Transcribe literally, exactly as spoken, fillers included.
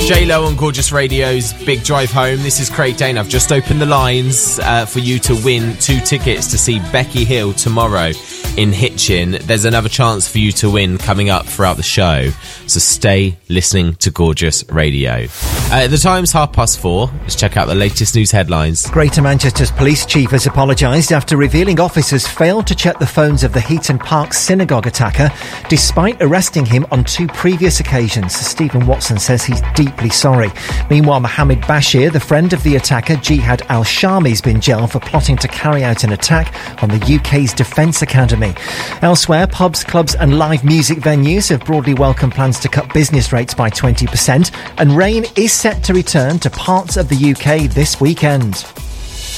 J-Lo on Gorgeous Radio's Big Drive Home. This is Craig Dane. I've just opened the lines uh, for you to win two tickets to see Becky Hill tomorrow in Hitchin. There's another chance for you to win coming up throughout the show, so stay listening to Gorgeous Radio. Uh, the time's half past four. Let's check out the latest news headlines. Greater Manchester's police chief has apologised after revealing officers failed to check the phones of the Heaton Park synagogue attacker, despite arresting him on two previous occasions. Stephen Watson says he's deeply sorry. Meanwhile, Mohammed Bashir, the friend of the attacker, Jihad al-Shami, has been jailed for plotting to carry out an attack on the U K's Defence Academy. Elsewhere, pubs, clubs and live music venues have broadly welcomed plans to cut business rates by twenty percent, and rain is set to return to parts of the U K this weekend.